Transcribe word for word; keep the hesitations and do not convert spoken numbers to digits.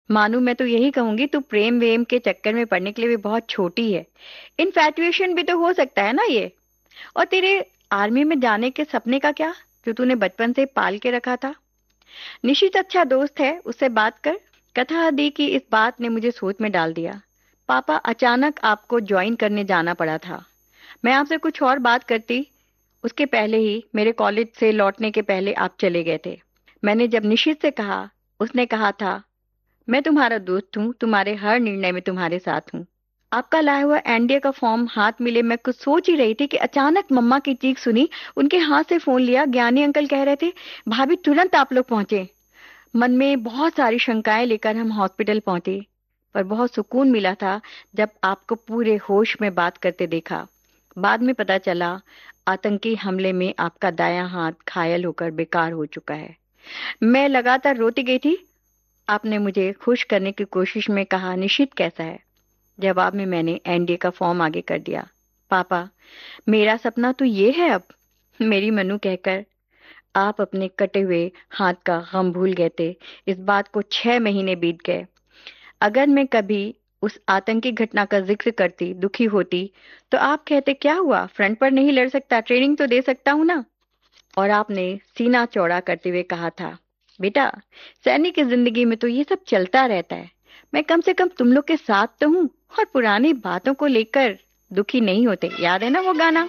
मानू, मैं तो यही कहूंगी, तू प्रेम वेम के चक्कर में पड़ने के लिए भी बहुत छोटी है। इनफैचुएशन भी तो हो सकता है ना ये। और तेरे आर्मी में जाने के सपने का क्या, जो तूने बचपन से पाल के रखा था? निशित अच्छा दोस्त है, उससे बात कर। कथा दी कि इस बात ने मुझे सोच में डाल दिया। पापा, अचानक आपको ज्वाइन करने जाना पड़ा था। मैं आपसे कुछ और बात करती, उसके पहले ही, मेरे कॉलेज से लौटने के पहले आप चले गए थे। मैंने जब निशित से कहा, उसने कहा था, मैं तुम्हारा दोस्त हूँ, तुम्हारे हर निर्णय में तुम्हारे साथ हूँ। आपका लाया हुआ एनडीए का फॉर्म हाथ मिले, मैं कुछ सोच ही रही थी कि अचानक मम्मा की चीख सुनी। उनके हाथ से फोन लिया, ज्ञानी अंकल कह रहे थे, भाभी तुरंत आप लोग पहुंचे। मन में बहुत सारी शंकाएं लेकर हम हॉस्पिटल पहुंचे, पर बहुत सुकून मिला था जब आपको पूरे होश में बात करते देखा। बाद में पता चला, आतंकी हमले में आपका दायां हाथ घायल होकर बेकार हो चुका है। मैं लगातार रोती गई थी। आपने मुझे खुश करने की कोशिश में कहा, निशित कैसा है? जवाब में मैंने एनडीए का फॉर्म आगे कर दिया। पापा, मेरा सपना तो ये है अब, मेरी मनु कहकर आप अपने कटे हुए हाथ का गम भूल गए थे। इस बात को छह महीने बीत गए। अगर मैं कभी उस आतंकी घटना का जिक्र करती, दुखी होती, तो आप कहते, क्या हुआ, फ्रंट पर नहीं लड़ सकता, ट्रेनिंग तो दे सकता हूं ना। और आपने सीना चौड़ा करते हुए कहा था, बेटा, सैनिक की जिंदगी में तो ये सब चलता रहता है। मैं कम से कम तुम लोग के साथ तो हूँ, और पुरानी बातों को लेकर दुखी नहीं होते। याद है ना वो गाना?